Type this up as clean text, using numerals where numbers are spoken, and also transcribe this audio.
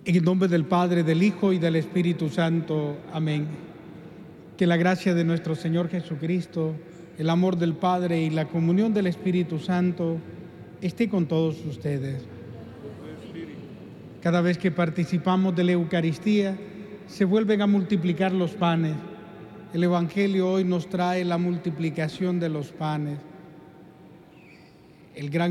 En el nombre del Padre, del Hijo y del Espíritu Santo. Amén. Que la gracia de nuestro Señor Jesucristo, el amor del Padre y la comunión del Espíritu Santo esté con todos ustedes. Cada vez que participamos de la Eucaristía, se vuelven a multiplicar los panes. El Evangelio hoy nos trae la multiplicación de los panes. El gran